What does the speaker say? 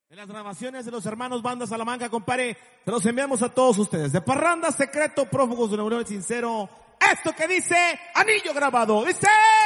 En las grabaciones de los hermanos Banda Salamanca, compadre, se los enviamos a todos ustedes. De Parranda Secreto, Prófugos de una Unión Sincero. Esto que dice Anillo Grabado. Dice...